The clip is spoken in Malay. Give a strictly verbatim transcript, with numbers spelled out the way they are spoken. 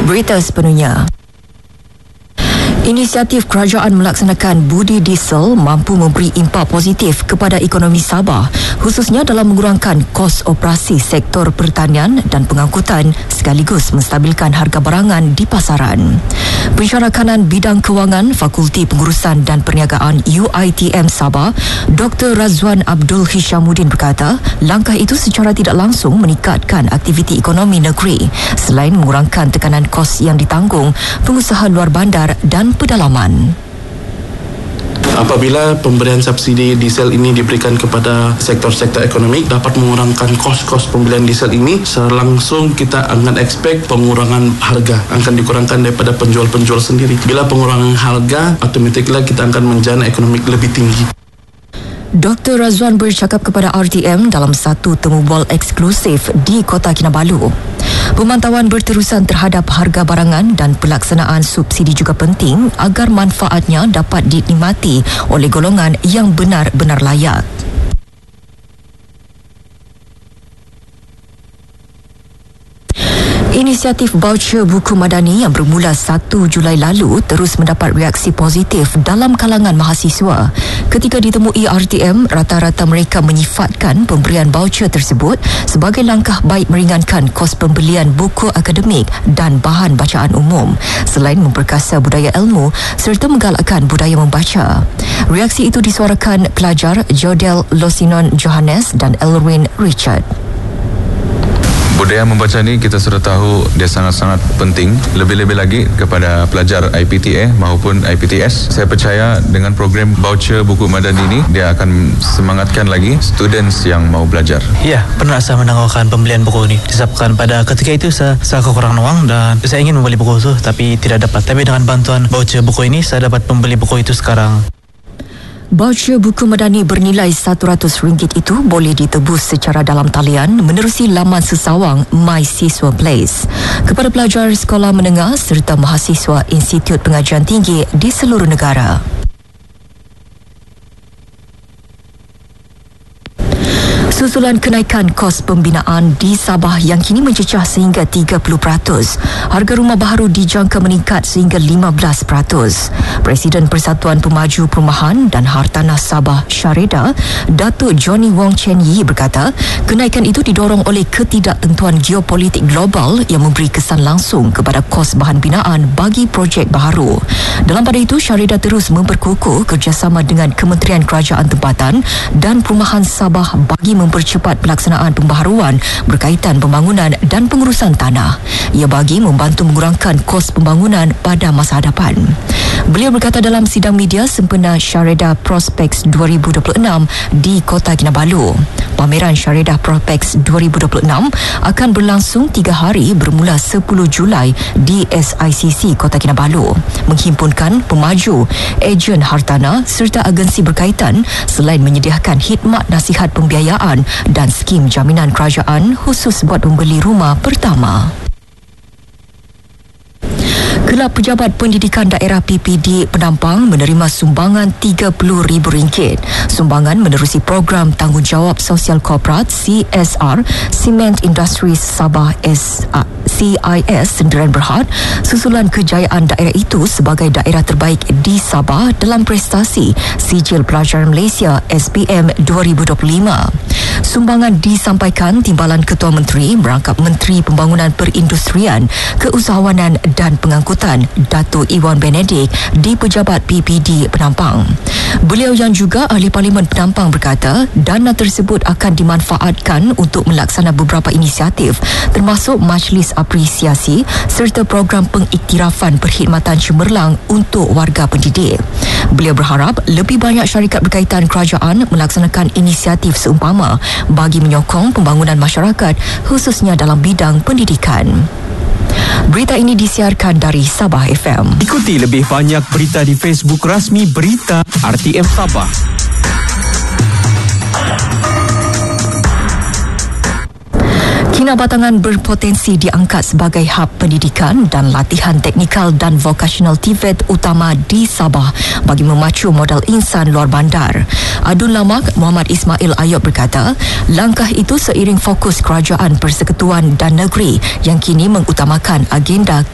Berita sepenuhnya. Inisiatif kerajaan melaksanakan budi diesel mampu memberi impak positif kepada ekonomi Sabah, khususnya dalam mengurangkan kos operasi sektor pertanian dan pengangkutan sekaligus menstabilkan harga barangan di pasaran. Pensyarah kanan bidang kewangan Fakulti Pengurusan dan Perniagaan U I T M Sabah, Doktor Razwan Abdul Hishamuddin berkata, langkah itu secara tidak langsung meningkatkan aktiviti ekonomi negeri selain mengurangkan tekanan kos yang ditanggung pengusaha luar bandar dan pedalaman. Apabila pemberian subsidi diesel ini diberikan kepada sektor-sektor ekonomi dapat mengurangkan kos-kos pembelian diesel ini, secara langsung kita akan expect pengurangan harga akan dikurangkan daripada penjual-penjual sendiri. Bila pengurangan harga, automatically kita akan menjana ekonomi lebih tinggi. Doktor Razwan bercakap kepada R T M dalam satu temu bual eksklusif di Kota Kinabalu. Pemantauan berterusan terhadap harga barangan dan pelaksanaan subsidi juga penting agar manfaatnya dapat dinikmati oleh golongan yang benar-benar layak. Inisiatif voucher buku madani yang bermula satu Julai lalu terus mendapat reaksi positif dalam kalangan mahasiswa. Ketika ditemui R T M, rata-rata mereka menyifatkan pemberian voucher tersebut sebagai langkah baik meringankan kos pembelian buku akademik dan bahan bacaan umum, selain memperkasa budaya ilmu serta menggalakkan budaya membaca. Reaksi itu disuarakan pelajar Jodel Losinon Johannes dan Elwin Richard. Budaya membaca ni kita sudah tahu dia sangat-sangat penting, lebih-lebih lagi kepada pelajar I P T A maupun I P T S. Saya percaya dengan program voucher buku madani ini dia akan semangatkan lagi students yang mau belajar. Ya, pernah saya menangguhkan pembelian buku ini disebabkan pada ketika itu saya, saya kekurangan uang dan saya ingin membeli buku itu tapi tidak dapat. Tapi dengan bantuan voucher buku ini saya dapat membeli buku itu sekarang. Voucher buku madani bernilai seratus ringgit itu boleh ditebus secara dalam talian menerusi laman sesawang My Siswa Place kepada pelajar sekolah menengah serta mahasiswa Institut Pengajian Tinggi di seluruh negara. Susulan kenaikan kos pembinaan di Sabah yang kini mencecah sehingga tiga puluh peratus, harga rumah baharu dijangka meningkat sehingga lima belas peratus. Presiden Persatuan Pemaju Perumahan dan Hartanah Sabah Syareda, Datuk Johnny Wong Chen Yi berkata, kenaikan itu didorong oleh ketidaktentuan geopolitik global yang memberi kesan langsung kepada kos bahan binaan bagi projek baharu. Dalam pada itu, Syareda terus memperkukuh kerjasama dengan Kementerian Kerajaan Tempatan dan Perumahan Sabah bagi mempercepat pelaksanaan pembaharuan berkaitan pembangunan dan pengurusan tanah. Ia bagi membantu mengurangkan kos pembangunan pada masa hadapan. Beliau berkata dalam sidang media sempena Syareda Prospects dua ribu dua puluh enam di Kota Kinabalu. Pameran Syareda Prospects dua ribu dua puluh enam akan berlangsung tiga hari bermula sepuluh Julai di S I C C Kota Kinabalu, menghimpunkan pemaju, ejen hartanah serta agensi berkaitan selain menyediakan khidmat nasihat pembiayaan dan skim jaminan kerajaan khusus buat pembeli rumah pertama. Kelab Pejabat Pendidikan Daerah P P D Penampang menerima sumbangan tiga puluh ribu ringgit. Sumbangan menerusi program Tanggungjawab Sosial Korporat C S R Cement Industries Sabah S C I S Sendirian Berhad susulan kejayaan daerah itu sebagai daerah terbaik di Sabah dalam prestasi Sijil Pelajaran Malaysia S P M dua ribu dua puluh lima. Sumbangan disampaikan Timbalan Ketua Menteri merangkap Menteri Pembangunan Perindustrian, Keusahawanan dan Pengangkutan Datuk Iwan Benedik di Pejabat P P D Penampang. Beliau yang juga Ahli Parlimen Penampang berkata dana tersebut akan dimanfaatkan untuk melaksana beberapa inisiatif termasuk Majlis Apresiasi serta program pengiktirafan perkhidmatan cemerlang untuk warga pendidik. Beliau berharap lebih banyak syarikat berkaitan kerajaan melaksanakan inisiatif seumpama bagi menyokong pembangunan masyarakat khususnya dalam bidang pendidikan. Berita ini disiarkan dari Sabah F M. Ikuti lebih banyak berita di Facebook rasmi Berita R T M Sabah. Kinabatangan berpotensi diangkat sebagai hub pendidikan dan latihan teknikal dan vocational T V E T utama di Sabah bagi memacu modal insan luar bandar. Adun Lamak Muhammad Ismail Ayub berkata, langkah itu seiring fokus Kerajaan Persekutuan dan Negeri yang kini mengutamakan agenda